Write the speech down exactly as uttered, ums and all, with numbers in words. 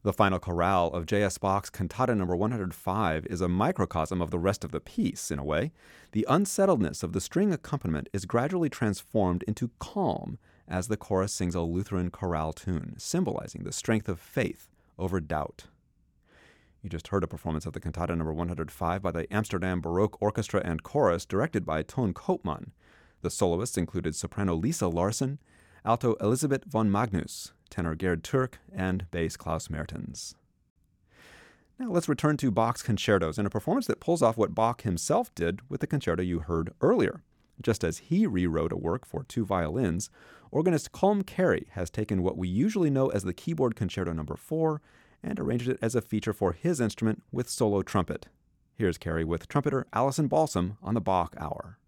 The final chorale of J S. Bach's Cantata number one hundred five is a microcosm of the rest of the piece, in a way. The unsettledness of the string accompaniment is gradually transformed into calm as the chorus sings a Lutheran chorale tune, symbolizing the strength of faith over doubt. You just heard a performance of the Cantata number one hundred five by the Amsterdam Baroque Orchestra and Chorus, directed by Toon Koopman. The soloists included soprano Lisa Larsen, alto Elisabeth von Magnus, tenor Gerd Türk, and bass Klaus Mertens. Now let's return to Bach's concertos in a performance that pulls off what Bach himself did with the concerto you heard earlier. Just as he rewrote a work for two violins, organist Colm Carey has taken what we usually know as the Keyboard Concerto number four and arranged it as a feature for his instrument with solo trumpet. Here's Carey with trumpeter Alison Balsam on the Bach Hour.